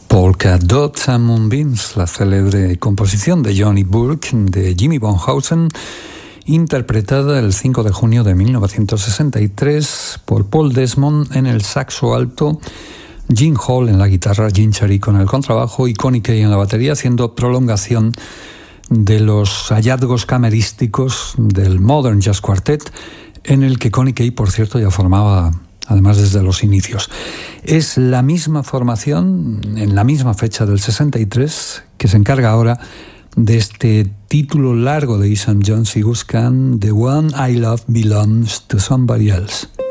Polka Dots and Moonbeams, la célebre composición de Johnny Burke de Jimmy Bonhausen, interpretada el 5 de junio de 1963 por Paul Desmond en el saxo alto, Gene Hall en la guitarra, Gene Cherico en el contrabajo y Connie Kay en la batería, haciendo prolongación de los hallazgos camerísticos del Modern Jazz Quartet, en el que Connie Kay, por cierto, ya formaba, además, desde los inicios. Es la misma formación, en la misma fecha del 63, que se encarga ahora de este título largo de Isham Jones y Gus Kahn, The One I Love Belongs to Somebody Else.